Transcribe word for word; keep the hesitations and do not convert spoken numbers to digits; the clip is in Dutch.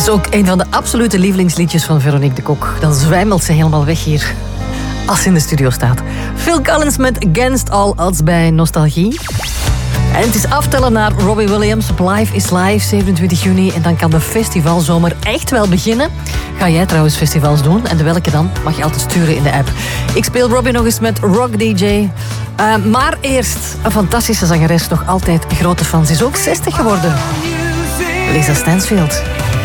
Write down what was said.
is ook een van de absolute lievelingsliedjes van Veronique de Kok. Dan zwijmelt ze helemaal weg hier als ze in de studio staat. Phil Collins met Against All Odds bij Nostalgie. En het is aftellen naar Robbie Williams. Live is Live, zevenentwintig juni. En dan kan de festivalzomer echt wel beginnen. Ga jij trouwens festivals doen? En de welke dan? Mag je altijd sturen in de app. Ik speel Robbie nog eens met Rock D J. Uh, maar eerst een fantastische zangeres. Nog altijd grote fans. Is ook zestig geworden. Lisa Stansfield.